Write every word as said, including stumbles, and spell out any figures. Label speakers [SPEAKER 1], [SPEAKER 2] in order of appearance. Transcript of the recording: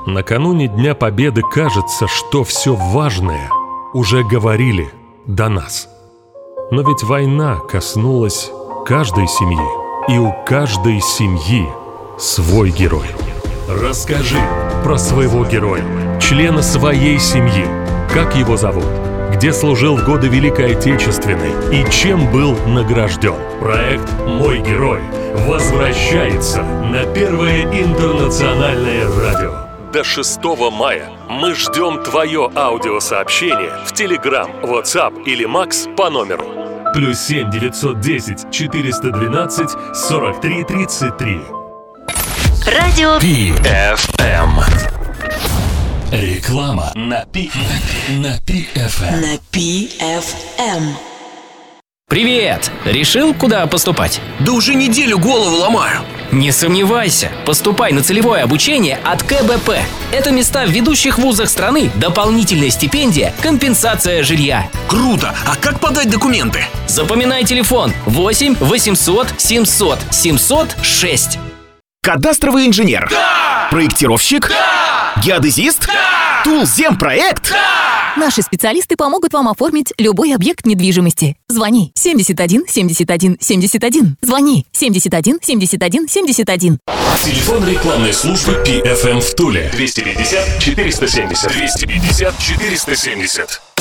[SPEAKER 1] Накануне Дня Победы кажется, что все важное уже говорили до нас. Но ведь война коснулась каждой семьи, и у каждой семьи свой герой. Расскажи про своего героя, члена своей семьи. Как его зовут? Где служил в годы Великой Отечественной и чем был награжден? Проект «Мой герой» возвращается на Первое интернациональное радио. До шестого мая мы ждем твое аудиосообщение в Telegram, WhatsApp или Макс по номеру плюс семь девятьсот десять четыреста двенадцать сорок три тридцать три.
[SPEAKER 2] Радио
[SPEAKER 3] пи эф эм. Реклама на Пи на Пи эф эм.
[SPEAKER 2] на Пи эф эм.
[SPEAKER 4] Привет! Решил, куда поступать?
[SPEAKER 5] Да уже неделю голову ломаю.
[SPEAKER 4] Не сомневайся, поступай на целевое обучение от ка бэ пэ. Это места в ведущих вузах страны, дополнительная стипендия, компенсация жилья.
[SPEAKER 5] Круто! А как подать документы?
[SPEAKER 4] Запоминай телефон восемь восемьсот семьсот семьсот шесть.
[SPEAKER 6] Кадастровый инженер?
[SPEAKER 5] Да!
[SPEAKER 6] Проектировщик?
[SPEAKER 5] Да!
[SPEAKER 6] Геодезист?
[SPEAKER 5] Да!
[SPEAKER 6] Тулземпроект?
[SPEAKER 5] Да!
[SPEAKER 7] Наши специалисты помогут вам оформить любой объект недвижимости. Звони семьдесят один семьдесят один семьдесят один. Звони семьдесят один семьдесят один семьдесят один.
[SPEAKER 3] Телефон рекламной службы Пи эф эм в Туле двести пятьдесят четыреста семьдесят. двести пятьдесят четыреста семьдесят.